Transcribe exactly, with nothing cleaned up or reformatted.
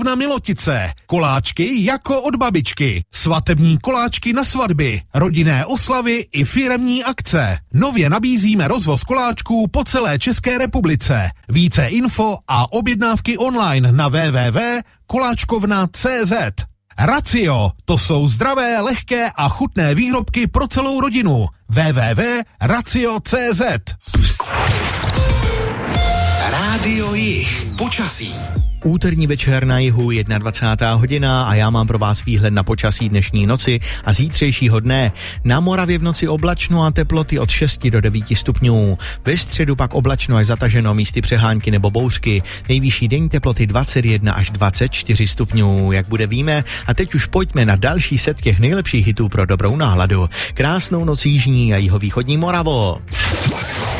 na Milotice, koláčky jako od babičky, svatební koláčky na svatby, rodinné oslavy i firemní akce. Nově nabízíme rozvoz koláčků po celé České republice. Více info a objednávky online na w w w tečka koláčkovna tečka c z. Racio, to jsou zdravé, lehké a chutné výrobky pro celou rodinu. w w w tečka racio tečka c z. Rádio Jih. Počasí. Úterní večer na jihu, dvacátá jedna hodina a já mám pro vás výhled na počasí dnešní noci a zítřejšího dne. Na Moravě v noci oblačno a teploty od šesti do devíti stupňů. Ve středu pak oblačno až zataženo, místy přehánky nebo bouřky. Nejvyšší denní teploty dvacet jedna až dvacet čtyři stupňů, jak bude víme. A teď už pojďme na další set těch nejlepších hitů pro dobrou náladu. Krásnou noc jižní a jihovýchodní Moravo.